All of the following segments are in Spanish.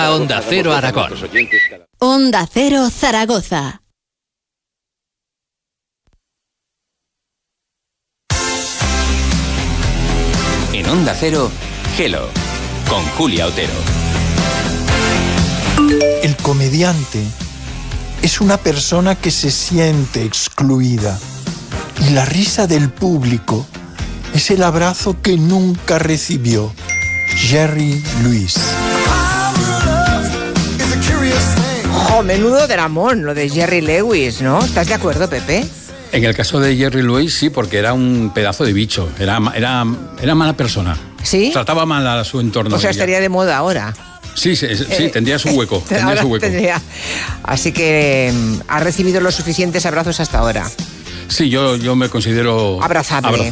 Llega Onda Cero Aragón. Onda Cero Zaragoza. En Onda Cero, Hello, con Julia Otero. El comediante es una persona que se siente excluida y la risa del público es el abrazo que nunca recibió. Jerry Lewis. ¡Jo, menudo dramón lo de Jerry Lewis!, ¿no? ¿Estás de acuerdo, Pepe? En el caso de Jerry Lewis, sí, porque era un pedazo de bicho. Era mala persona. ¿Sí? Trataba mal a su entorno. O sea, estaría de moda ahora. Sí, tendría su hueco. Tendría. Así que ha recibido los suficientes abrazos hasta ahora. Sí, yo me considero abrazable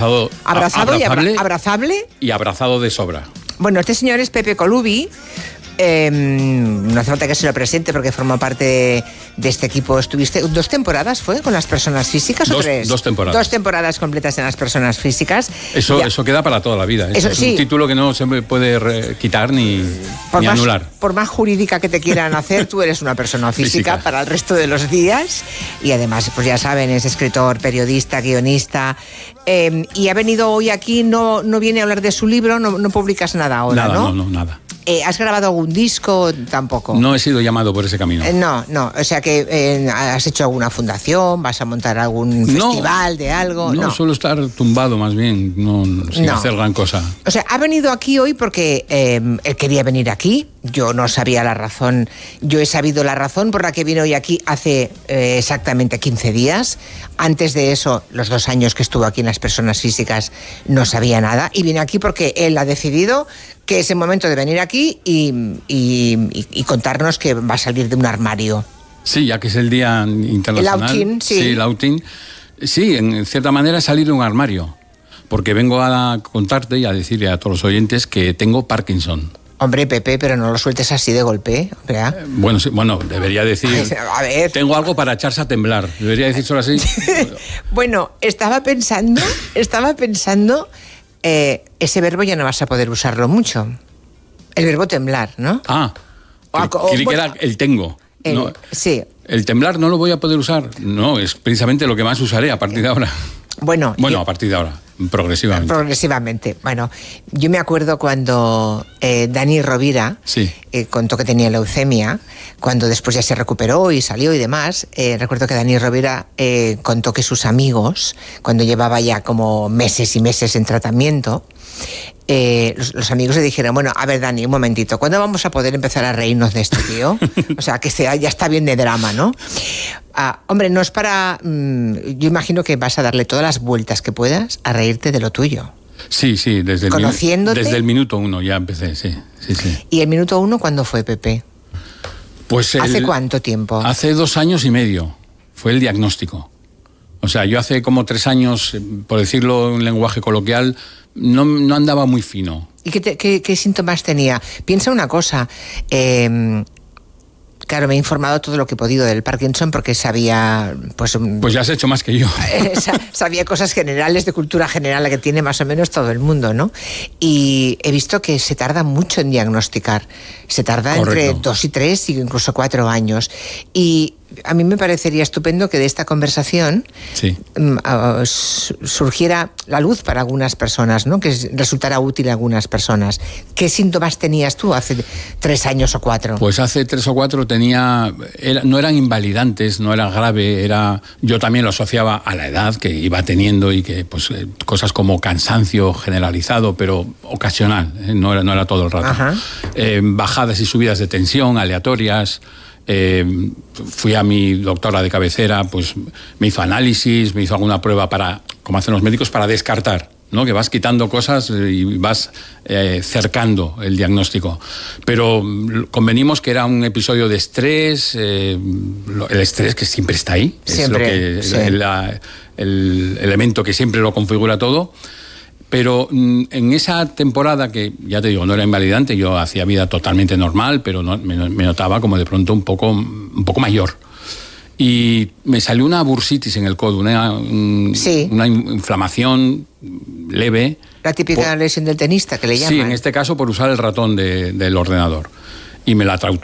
y abrazado de sobra. Bueno, este señor es Pepe Colubi. No hace falta que se lo presente porque formó parte de este equipo. ¿Estuviste 2 temporadas fue con las personas físicas o 3? 2 temporadas. 2 temporadas completas en las personas físicas. Eso queda para toda la vida. Eso es sí. Un título que no se puede quitar ni anular. Por más jurídica que te quieran hacer, tú eres una persona física para el resto de los días. Y además, pues ya saben, es escritor, periodista, guionista. Y ha venido hoy aquí, no viene a hablar de su libro, no publicas nada ahora, ¿no? No, nada. ¿Has grabado algún disco? Tampoco. No he sido llamado por ese camino. No. O sea que has hecho alguna fundación, vas a montar algún festival de algo. No, suelo estar tumbado más bien, sin hacer gran cosa. O sea, ha venido aquí hoy porque él quería venir aquí. Yo no sabía la razón. Yo he sabido la razón por la que vino hoy aquí hace exactamente 15 días. Antes de eso, los 2 años que estuvo aquí en las personas físicas, no sabía nada. Y viene aquí porque él ha decidido que es el momento de venir aquí y contarnos que va a salir de un armario. Sí, ya que es el Día Internacional. El outing, sí. Sí, el outing. Sí, en cierta manera es salir de un armario. Porque vengo a contarte y a decirle a todos los oyentes que tengo Parkinson. Hombre, Pepe, pero no lo sueltes así de golpe, ¿verdad? Bueno, debería decir... A ver. Tengo algo para echarse a temblar. Debería decir solo así. Bueno, estaba pensando... ese verbo ya no vas a poder usarlo mucho. El verbo temblar, ¿no? Creí que era el tengo. No, sí. El temblar no lo voy a poder usar. No, es precisamente lo que más usaré a partir de ahora. Bueno, a partir de ahora, progresivamente. Bueno, yo me acuerdo cuando Dani Rovira contó que tenía leucemia, cuando después ya se recuperó y salió y demás. Recuerdo que Dani Rovira contó que sus amigos, cuando llevaba ya como meses y meses en tratamiento, los amigos le dijeron, bueno, a ver, Dani, un momentito, ¿cuándo vamos a poder empezar a reírnos de esto, tío? O sea, que ya está bien de drama, ¿no? Hombre, no es para... yo imagino que vas a darle todas las vueltas que puedas a reírte de lo tuyo. Sí, desde el minuto 1 ya empecé, sí. ¿Y el minuto 1 cuándo fue, Pepe? Pues ¿Hace cuánto tiempo? Hace 2 años y medio, fue el diagnóstico. O sea, yo hace como 3 años, por decirlo en lenguaje coloquial, no andaba muy fino. ¿Y qué síntomas tenía? Piensa una cosa, claro, me he informado todo lo que he podido del Parkinson porque sabía... Pues ya has hecho más que yo. Sabía cosas generales, de cultura general, que tiene más o menos todo el mundo, ¿no? Y he visto que se tarda mucho en diagnosticar. Se tarda entre 2 y 3 y incluso 4 años. Y a mí me parecería estupendo que de esta conversación surgiera la luz para algunas personas, ¿no? Que resultara útil a algunas personas. ¿Qué síntomas tenías tú hace 3 años o 4? Pues hace 3 o 4 no eran invalidantes, no era grave, yo también lo asociaba a la edad que iba teniendo y que pues cosas como cansancio generalizado, pero ocasional, no era todo el rato. Bajadas y subidas de tensión aleatorias. Fui a mi doctora de cabecera, pues me hizo análisis, me hizo alguna prueba como hacen los médicos, para descartar, ¿no? Que vas quitando cosas y vas cercando el diagnóstico. Pero convenimos que era un episodio de estrés, el estrés que siempre está ahí, siempre, es el elemento que siempre lo configura todo. Pero en esa temporada, que ya te digo, no era invalidante, yo hacía vida totalmente normal, pero me notaba como de pronto un poco mayor. Y me salió una bursitis en el codo, una inflamación leve. La típica lesión del tenista que le llaman. Sí, en este caso por usar el ratón del ordenador. Y me la